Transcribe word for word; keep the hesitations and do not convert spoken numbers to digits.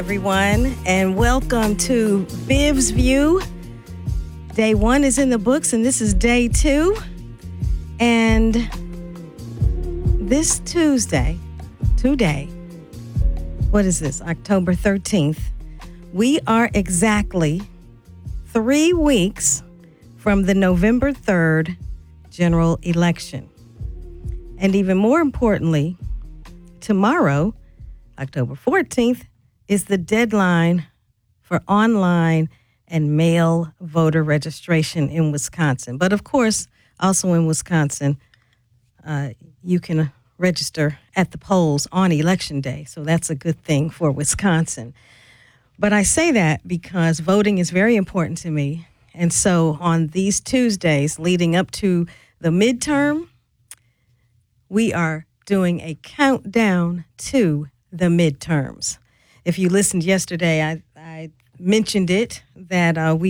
Everyone, and welcome to Biv's View. Day one is in the books, and this is day two. And this Tuesday, today, what is this, October thirteenth, we are exactly three weeks from the November third general election. And even more importantly, tomorrow, October fourteenth, is the deadline for online and mail voter registration in Wisconsin. But of course, also in Wisconsin, uh, you can register at the polls on Election Day. So that's a good thing for Wisconsin. But I say that because voting is very important to me. And so on these Tuesdays leading up to the midterm, we are doing a countdown to the midterms. If you listened yesterday, I, I mentioned it, that uh, we